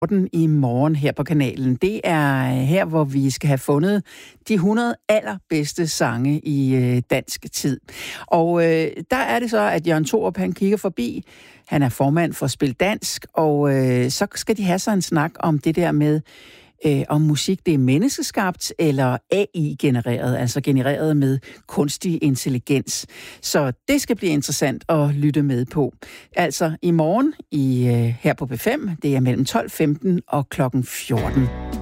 I morgen her på kanalen. Det er her, hvor vi skal have fundet de 100 allerbedste sange i dansk tid. Og der er det så, at Jørgen Thorup, han kigger forbi. Han er formand for Spil Dansk, og så skal de have sig en snak om det der med, om musik det er menneskeskabt eller AI-genereret, altså genereret med kunstig intelligens. Så det skal blive interessant at lytte med på. Altså i morgen her på B5, det er mellem 12.15 og klokken 14.